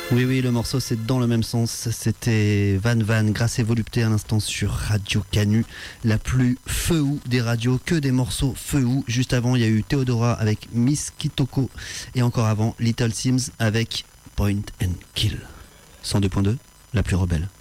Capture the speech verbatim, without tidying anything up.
Oui, oui, le morceau c'est dans le même sens. C'était Van Van, Grâce et Volupté à l'instant sur Radio Canu, la plus feu des radios, que des morceaux feu. Juste avant, il y a eu Theodora avec Miss Kitoko et encore avant, Little Sims avec Point and Kill. cent deux point deux, la plus rebelle.